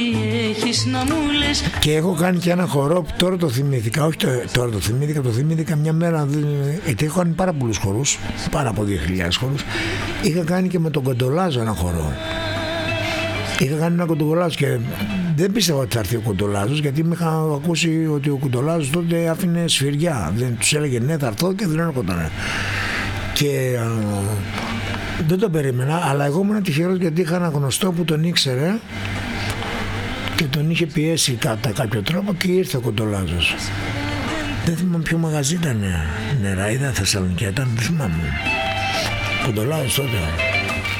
Έχεις να μου λες. Και έχω κάνει και ένα χορό που τώρα το θυμήθηκα. Όχι τώρα το θυμήθηκα μια μέρα. Γιατί έχω κάνει πάρα πολλούς χορούς, πάρα από 2.000 χορούς. Είχα κάνει και με τον Κοντολάζο ένα χορό. Είχα κάνει ένα Κοντολάζο και δεν πίστευα ότι θα έρθει ο Κοντολάζος, γιατί με είχα ακούσει ότι ο Κοντολάζος τότε άφηνε σφυριά. Δεν τους έλεγε ναι θα έρθω και δεν έρχονταν. Και δεν το περίμενα, αλλά εγώ ήμουν τυχερός γιατί είχα ένα γνωστό που τον ήξερε και τον είχε πιέσει κατά κάποιο τρόπο και ήρθε ο Κοντολάζος. Δεν θυμάμαι ποιο μαγαζί ήταν, Νεράιδα, Θεσσαλονίκη ήταν, δεν θυμάμαι. Κοντολάζος τότε.